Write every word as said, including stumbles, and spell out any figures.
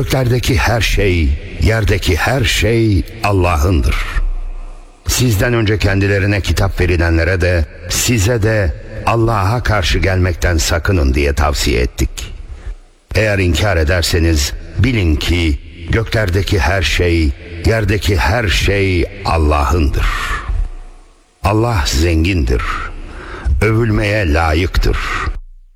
Göklerdeki her şey, yerdeki her şey Allah'ındır. Sizden önce kendilerine kitap verilenlere de, size de Allah'a karşı gelmekten sakının diye tavsiye ettik. Eğer inkar ederseniz bilin ki göklerdeki her şey, yerdeki her şey Allah'ındır. Allah zengindir, övülmeye layıktır.